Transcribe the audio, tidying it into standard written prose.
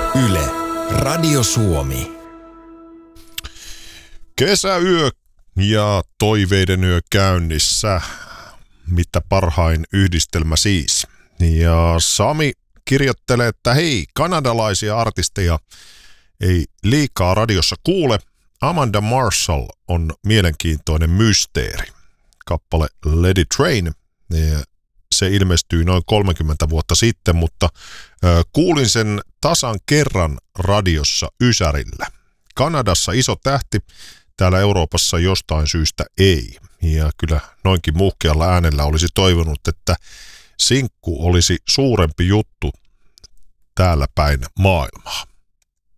Yle, Radio Suomi. Kesäyö ja toiveiden yö käynnissä. Mitä parhain yhdistelmä siis. Ja Sami kirjoittelee, että hei, kanadalaisia artisteja ei liikaa radiossa kuule. Amanda Marshall on mielenkiintoinen mysteeri. Kappale Lady Train. Se ilmestyi noin 30 vuotta sitten, mutta kuulin sen tasan kerran radiossa Ysärillä. Kanadassa iso tähti, täällä Euroopassa jostain syystä ei. Ja kyllä noinkin muhkealla äänellä olisi toivonut, että sinkku olisi suurempi juttu täällä päin maailmaa.